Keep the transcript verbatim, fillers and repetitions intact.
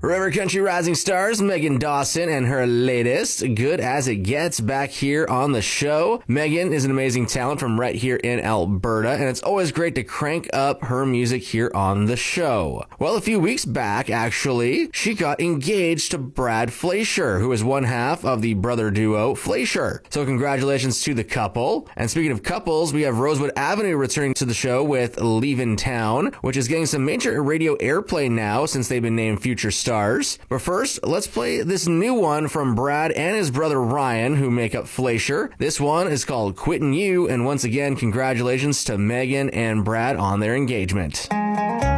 River Country Rising Stars, Megan Dawson, and her latest, Good As It Gets, back here on the show. Megan is an amazing talent from right here in Alberta, and it's always great to crank up her music here on the show. Well, a few weeks back, actually, she got engaged to Brad Fleischer, who is one half of the brother duo Fleischer. So congratulations to the couple. And speaking of couples, we have Rosewood Avenue returning to the show with Leavin' Town, which is getting some major radio airplay now since they've been named Future Stars. But first, let's play this new one from Brad and his brother Ryan, who make up Fleischer. This one is called Quittin' You, and once again, congratulations to Megan and Brad on their engagement.